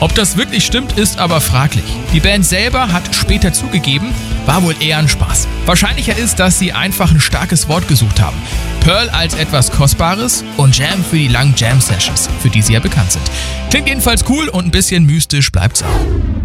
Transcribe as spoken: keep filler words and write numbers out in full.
Ob das wirklich stimmt, ist aber fraglich. Die Band selber hat später zugegeben, war wohl eher ein Spaß. Wahrscheinlicher ist, dass sie einfach ein starkes Wort gesucht haben. Pearl als etwas Kostbares und Jam für die langen Jam-Sessions, für die sie ja bekannt sind. Klingt jedenfalls cool und ein bisschen mystisch bleibt's auch.